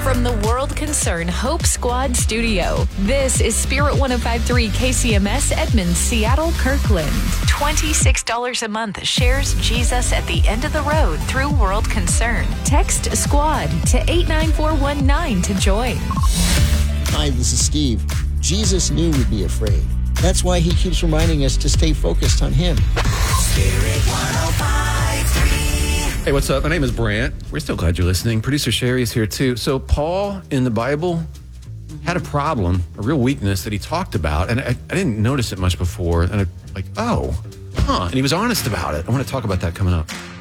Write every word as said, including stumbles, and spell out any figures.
From the World Concern Hope Squad studio, this is Spirit one oh five point three K C M S Edmonds, Seattle, Kirkland. twenty-six dollars a month shares Jesus at the end of the road through World Concern. Text SQUAD to eight nine four one nine to join. Hi, this is Steve. Jesus knew we'd be afraid. That's why he keeps reminding us to stay focused on him. Spirit one oh five point three. Hey, what's up? My name is Brant. We're still glad you're listening. Producer Sherry is here too. So Paul in the Bible had a problem, a real weakness that he talked about, and I, I didn't notice it much before. And I like, oh, huh. And he was honest about it. I want to talk about that coming up.